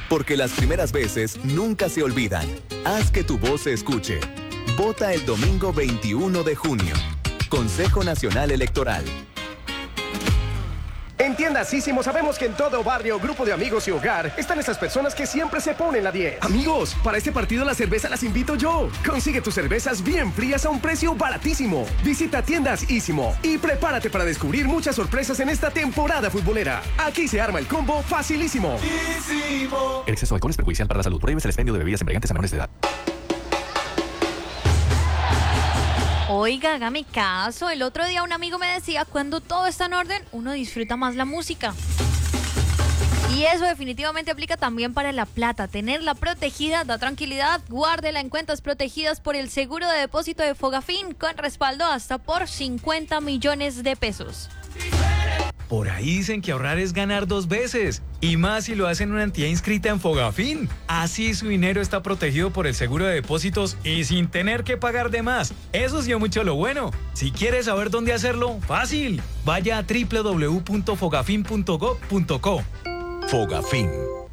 Porque las primeras veces nunca se olvidan. Haz que tu voz se escuche. Vota el domingo 21 de junio. Consejo Nacional Electoral. En Tiendas Ísimo sabemos que en todo barrio, grupo de amigos y hogar están esas personas que siempre se ponen la 10. Amigos, para este partido la cerveza las invito yo. Consigue tus cervezas bien frías a un precio baratísimo. Visita Tiendas Ísimo y prepárate para descubrir muchas sorpresas en esta temporada futbolera. Aquí se arma el combo facilísimo. Ísimo. El exceso de alcohol es perjudicial para la salud. Prohíbes el expendio de bebidas embriagantes a menores de edad. Oiga, hágame caso. El otro día un amigo me decía, cuando todo está en orden, uno disfruta más la música. Y eso definitivamente aplica también para la plata. Tenerla protegida da tranquilidad. Guárdela en cuentas protegidas por el seguro de depósito de Fogafín con respaldo hasta por 50 millones de pesos. Por ahí dicen que ahorrar es ganar 2 veces, y más si lo hacen en una entidad inscrita en Fogafín. Así su dinero está protegido por el seguro de depósitos y sin tener que pagar de más. Eso sí es mucho lo bueno. Si quieres saber dónde hacerlo, fácil. Vaya a www.fogafin.gov.co. Fogafín.